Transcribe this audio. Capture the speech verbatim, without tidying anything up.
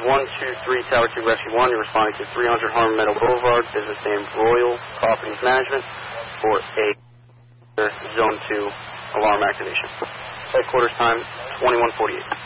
one two three, Tower two Rescue one. You're responding to three hundred Harmon Meadow Boulevard, business name Royal Properties Management, for a Zone two alarm activation. Headquarters time, twenty-one forty-eight.